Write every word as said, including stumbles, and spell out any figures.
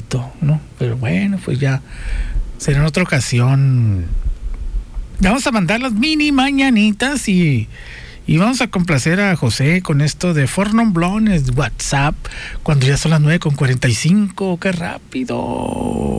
tantito, ¿no? Pero bueno, pues ya será en otra ocasión. Ya vamos a mandar las mini mañanitas y, y vamos a complacer a José con esto de Four Non Blondes WhatsApp, cuando ya son las nueve con cuarenta y cinco. ¡Qué rápido!